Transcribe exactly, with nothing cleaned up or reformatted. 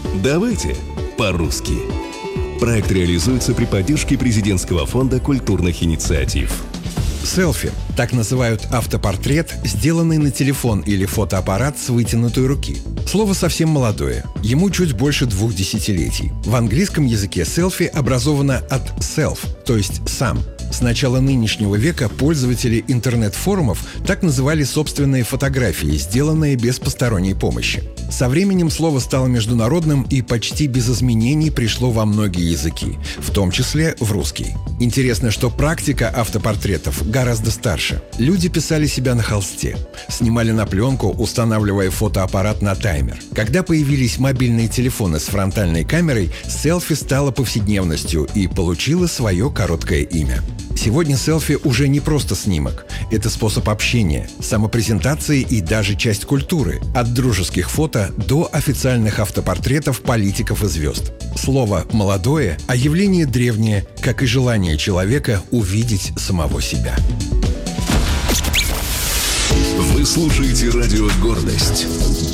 Давайте по-русски. Проект реализуется при поддержке Президентского фонда культурных инициатив. Селфи – так называют автопортрет, сделанный на телефон или фотоаппарат с вытянутой руки. Слово совсем молодое, ему чуть больше двух десятилетий. В английском языке селфи образовано от self, то есть сам. С начала нынешнего века пользователи интернет-форумов так называли собственные фотографии, сделанные без посторонней помощи. Со временем слово стало международным и почти без изменений пришло во многие языки, в том числе в русский. Интересно, что практика автопортретов гораздо старше. Люди писали себя на холсте, снимали на пленку, устанавливая фотоаппарат на таймер. Когда появились мобильные телефоны с фронтальной камерой, селфи стало повседневностью и получило свое короткое имя. Сегодня селфи уже не просто снимок. Это способ общения, самопрезентации и даже часть культуры. От дружеских фото до официальных автопортретов политиков и звезд. Слово «молодое», а явление древнее, как и желание человека увидеть самого себя. Вы слушаете радио «Гордость».